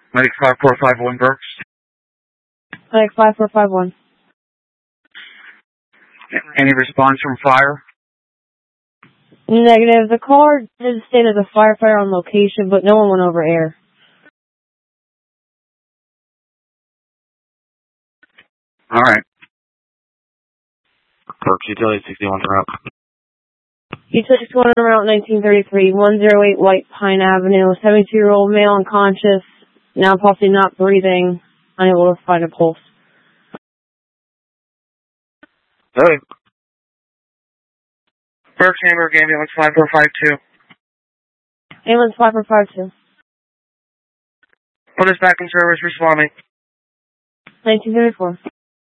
Medic 5451 Burks. Medic 5451. Any response from fire? Negative. The caller did state as a firefighter on location, but no one went over air. All right. Burks, Utility 61 route. Utility 61 route 1933, 108 White Pine Avenue, 72-year-old male unconscious, now possibly not breathing, unable to find a pulse. Hey. Burks, Hamburg, ambulance 5452. Ambulance 5452. Put us back in service, responding. 1934.